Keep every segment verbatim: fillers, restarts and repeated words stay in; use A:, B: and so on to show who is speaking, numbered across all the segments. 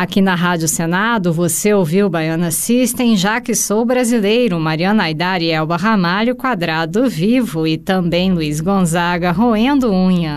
A: Aqui na Rádio Senado, você ouviu Baiana System, Já Que Sou Brasileiro, Mariana Aidar e Elba Ramalho, Quadrado Vivo, e também Luiz Gonzaga, Roendo Unha.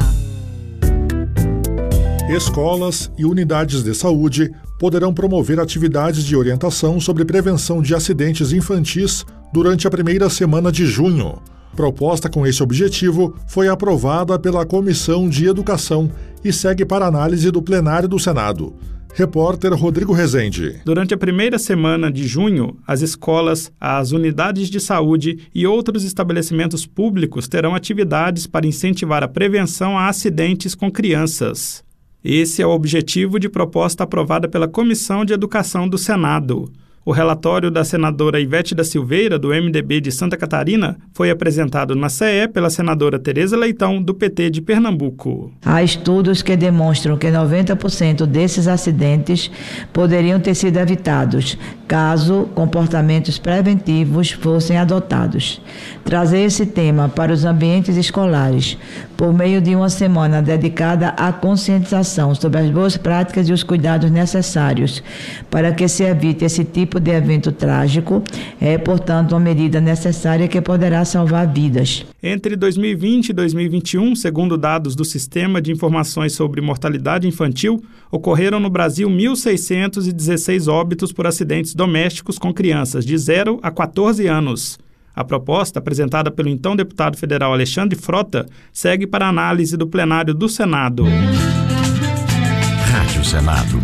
B: Escolas e unidades de saúde poderão promover atividades de orientação sobre prevenção de acidentes infantis durante a primeira semana de junho. Proposta com esse objetivo foi aprovada pela Comissão de Educação e segue para análise do plenário do Senado. Repórter Rodrigo Rezende.
C: Durante a primeira semana de junho, as escolas, as unidades de saúde e outros estabelecimentos públicos terão atividades para incentivar a prevenção a acidentes com crianças. Esse é o objetivo de proposta aprovada pela Comissão de Educação do Senado. O relatório da senadora Ivete da Silveira, do M D B de Santa Catarina, foi apresentado na C E pela senadora Tereza Leitão, do P T de Pernambuco.
D: Há estudos que demonstram que noventa por cento desses acidentes poderiam ter sido evitados, caso comportamentos preventivos fossem adotados. Trazer esse tema para os ambientes escolares, por meio de uma semana dedicada à conscientização sobre as boas práticas e os cuidados necessários para que se evite esse tipo de evento trágico, é, portanto, uma medida necessária que poderá salvar vidas.
C: Entre dois mil e vinte e dois mil e vinte e um, segundo dados do Sistema de Informações sobre Mortalidade Infantil, ocorreram no Brasil mil seiscentos e dezesseis óbitos por acidentes domésticos com crianças de zero a quatorze anos. A proposta, apresentada pelo então deputado federal Alexandre Frota, segue para análise do plenário do Senado.
E: Rádio Senado.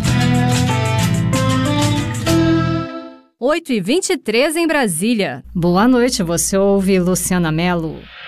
A: oito e vinte e três em Brasília. Boa noite, você ouve Luciana Mello.